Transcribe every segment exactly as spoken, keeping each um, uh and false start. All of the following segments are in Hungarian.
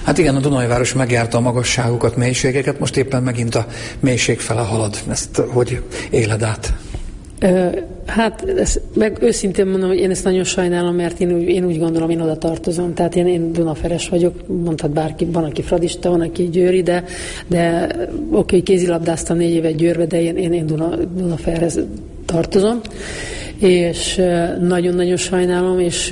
Hát igen, a Dunajváros megjárta a magasságokat, mélységeket, most éppen megint a mélység fele halad. Ezt hogy éled át? Hát ezt, meg őszintén mondom, hogy én ezt nagyon sajnálom, mert én úgy, én úgy gondolom, én oda tartozom. Tehát én, én Dunaferes vagyok, mondhat bárki, van, aki fradista, van, aki győri, de, de oké, kézilabdáztam négy évet Győrbe, de én, én, én Duna, Dunaferhez tartozom. És nagyon-nagyon sajnálom, és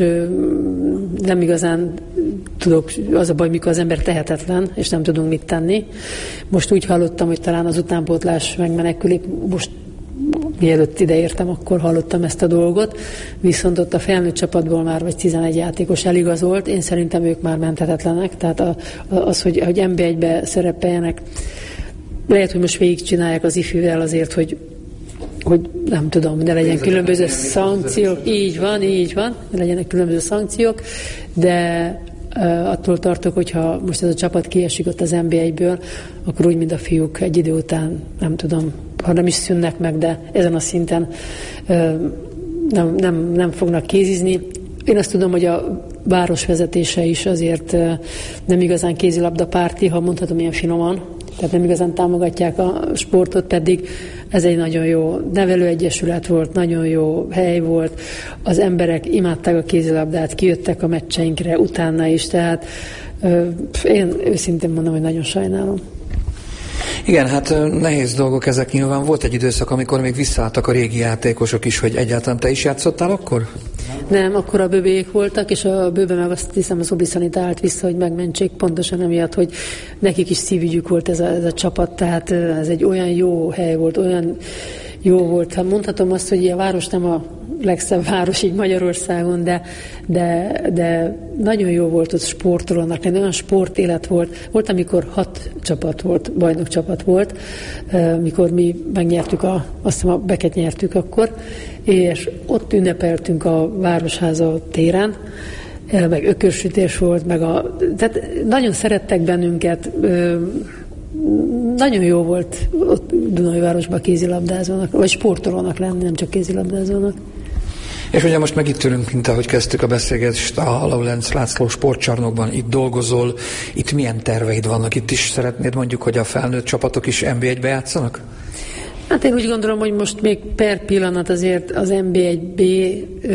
nem igazán tudok, az a baj, mikor az ember tehetetlen, és nem tudunk mit tenni. Most úgy hallottam, hogy talán az utánpótlás megmenekülik, most mielőtt ideértem, akkor hallottam ezt a dolgot, viszont ott a felnőtt csapatból már vagy tizenegy játékos eligazolt, én szerintem ők már menthetetlenek, tehát a, az, hogy, hogy en bé egybe szerepeljenek, lehet, hogy most végigcsinálják az ifűvel azért, hogy hogy nem tudom, ne legyen különböző szankciók, így van, így van, ne legyenek különböző szankciók, de uh, attól tartok, hogyha most ez a csapat kiesik ott az en bé egyből, akkor úgy, mint a fiúk egy idő után, nem tudom, ha nem is szűnnek meg, de ezen a szinten uh, nem, nem, nem fognak kézizni. Én azt tudom, hogy a város vezetése is azért uh, nem igazán kézilabda párti, ha mondhatom ilyen finoman, tehát nem igazán támogatják a sportot, pedig ez egy nagyon jó nevelőegyesület volt, nagyon jó hely volt, az emberek imádták a kézilabdát, kijöttek a meccseinkre utána is, tehát euh, én őszintén mondom, hogy nagyon sajnálom. Igen, hát nehéz dolgok ezek nyilván. Volt egy időszak, amikor még visszaálltak a régi játékosok is, hogy egyáltalán te is játszottál akkor? Nem, akkor a bőbék voltak, és a bőbe meg azt hiszem az Obiszanit állt vissza, hogy megmentsék, pontosan emiatt, hogy nekik is szívügyük volt ez a, ez a csapat, tehát ez egy olyan jó hely volt, olyan jó volt. Hát mondhatom azt, hogy a város nem a legszebb város így Magyarországon, de, de, de nagyon jó volt ott sportolónak lenni, olyan sportélet volt. Volt, amikor hat csapat volt, bajnok csapat volt, mikor mi megnyertük, a, azt hiszem a Beket nyertük akkor, és ott ünnepeltünk a Városháza téren, meg ökörsütés volt, meg a, tehát nagyon szerettek bennünket, nagyon jó volt ott Dunajvárosban kézilabdázónak, vagy sportolónak lenni, nem csak kézilabdázónak. És ugye most meg itt ülünk, mint ahogy kezdtük a beszélgetést, a Laulenc László sportcsarnokban, itt dolgozol, itt milyen terveid vannak? Itt is szeretnéd mondjuk, hogy a felnőtt csapatok is en bé egybe játszanak? Hát én úgy gondolom, hogy most még per pillanat azért az en bé egy bé, ö,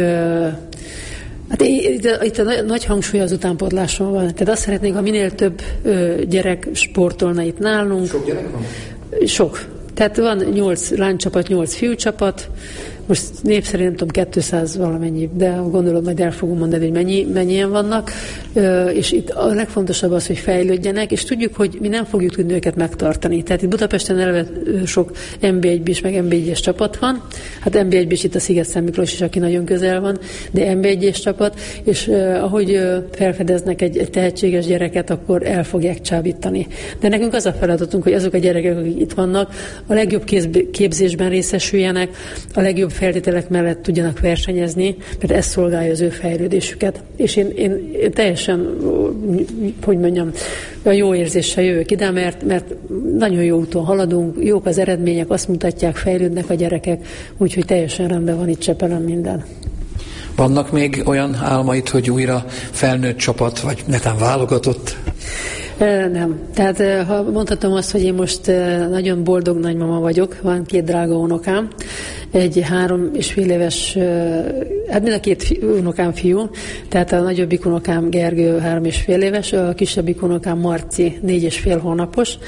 hát itt, itt a nagy hangsúly az utánpótláson van. Tehát azt szeretnék, ha minél több ö, gyerek sportolna itt nálunk. Sok gyerek van? Sok. Tehát van nyolc lánycsapat, nyolc fiúcsapat, most név szerint nem tudom, kétszáz valamennyi, de gondolom majd el fogom mondani, hogy mennyi, mennyien vannak, és itt a legfontosabb az, hogy fejlődjenek, és tudjuk, hogy mi nem fogjuk tudni őket megtartani. Tehát itt Budapesten eleve sok en bé egy-es meg en bé egyes csapat van, hát en bé egy-es itt a Sziget-Szent Miklós is, aki nagyon közel van, de en bé egyes csapat, és ahogy felfedeznek egy, egy tehetséges gyereket, akkor el fogják csábítani. De nekünk az a feladatunk, hogy azok a gyerekek, akik itt vannak, a legjobb képzésben részesüljenek, a legjobb feltételek mellett tudjanak versenyezni, mert ez szolgálja az ő fejlődésüket. És én, én, én teljesen, hogy mondjam, a jó érzéssel jövök ide, mert, mert nagyon jó úton haladunk, jók az eredmények, azt mutatják, fejlődnek a gyerekek, úgyhogy teljesen rendben van itt Csepelen minden. Vannak még olyan álmaid, hogy újra felnőtt csapat, vagy netán válogatott? Nem. Tehát ha mondhatom azt, hogy én most nagyon boldog nagymama vagyok, van két drága unokám, egy három és fél éves, hát mind a két unokám fiú, tehát a nagyobbik unokám Gergő három és fél éves, a kisebbik unokám Marci négy és fél hónapos,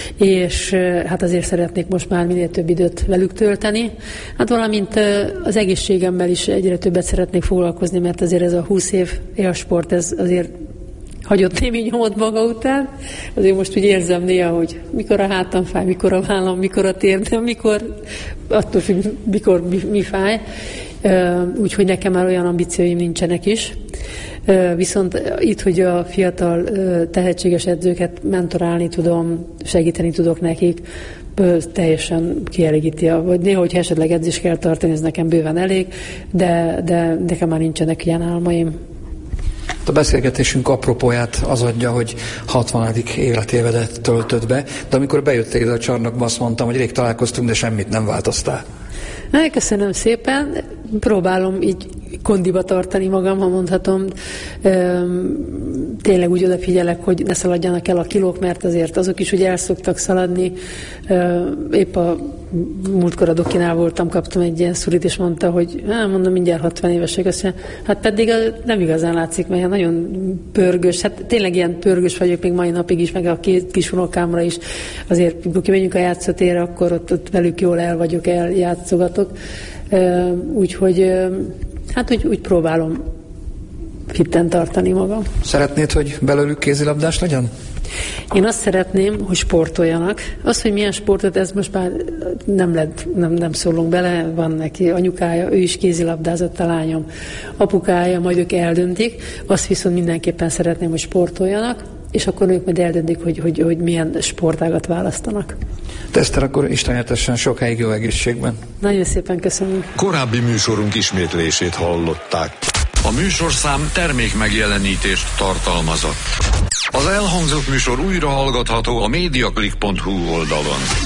és hát azért szeretnék most már minél több időt velük tölteni. Hát valamint az egészségemmel is egyre többet szeretnék foglalkozni, mert azért ez a húsz év élsport, ez azért hagyott némi nyomot maga után. Azért most úgy érzem néha, hogy mikor a hátam fáj, mikor a vállam, mikor a térdem, mikor, attól függ, mikor mi, mi fáj. Úgyhogy nekem már olyan ambícióim nincsenek is. Viszont itt, hogy a fiatal tehetséges edzőket mentorálni tudom, segíteni tudok nekik, teljesen kielégíti, vagy néha, hogyha esetleg edzést kell tartani, ez nekem bőven elég, de, de nekem már nincsenek ilyen álmaim. A beszélgetésünk apropóját az adja, hogy hatvanadik életévedet töltöd be, de amikor bejöttél ide a csarnokba, azt mondtam, hogy rég találkoztunk, de semmit nem változtál. Na, köszönöm szépen. Próbálom így kondiba tartani magam, ha mondhatom. Tényleg úgy odafigyelek, hogy ne szaladjanak el a kilók, mert azért azok is ugye el szoktak szaladni. Épp a múltkor a dokinál voltam, kaptam egy ilyen szurit, és mondta, hogy hát mondom, mindjárt hatvan évesek, azt mondja, hát pedig nem igazán látszik, mert nagyon pörgős, hát tényleg ilyen pörgős vagyok még mai napig is, meg a két kis unokámra is, azért, amikor kimegyünk a játszótérre, akkor ott, ott velük jól el vagyok, eljátszogatok, úgyhogy hát úgy, úgy próbálom fitten tartani magam. Szeretnéd, hogy belőlük kézilabdás legyen? Én azt szeretném, hogy sportoljanak. Az, hogy milyen sportot, ez most már nem, lett, nem, nem szólunk bele, van neki anyukája, ő is kézilabdázott, a lányom, apukája, majd ők eldöntik. Azt viszont mindenképpen szeretném, hogy sportoljanak, és akkor ők majd eldöntik, hogy, hogy, hogy milyen sportágat választanak. Eszter, akkor istenetesen sokáig jó egészségben. Nagyon szépen köszönjük. Korábbi műsorunk ismétlését hallották. A műsorszám termék megjelenítést tartalmazott. Az elhangzott műsor újra hallgatható a mediaclick pont hu oldalon.